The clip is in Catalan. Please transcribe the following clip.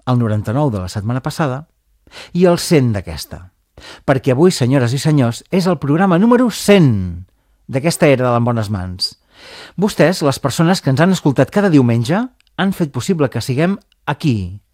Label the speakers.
Speaker 1: el 99 de la setmana passada i el 100 d'aquesta. Perquè avui, senyores i senyors, és el programa número 100 d'aquesta era de l'En Bones Mans. Vostès, les persones que ens han escoltat cada diumenge, han fet possible que siguem aquí,